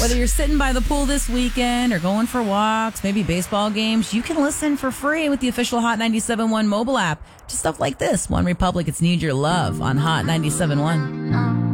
Whether you're sitting by the pool this weekend or going for walks, maybe baseball games, you can listen for free with the official Hot 97.1 mobile app to stuff like this. One Republic, it's Need Your Love on Hot 97.1.